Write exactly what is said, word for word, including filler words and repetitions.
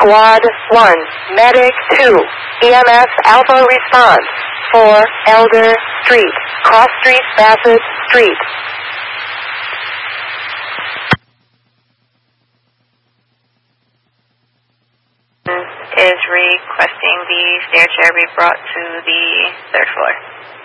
Squad one, Medic two, E M S Alpha response, four, Elder Street, Cross Street, Bassett Street. Is requesting the stair chair be brought to the third floor.